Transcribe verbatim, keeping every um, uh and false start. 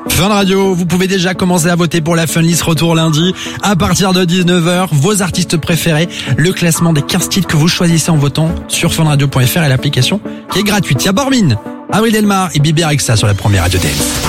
Fun Radio, vous pouvez déjà commencer à voter pour la Fun List retour lundi. À partir de dix-neuf heures, vos artistes préférés, le classement des quinze titres que vous choisissez en votant sur funradio point f r et l'application qui est gratuite. Il y a Bormin, Avril Delmar et Bibi Rexa sur la première Radio Dance.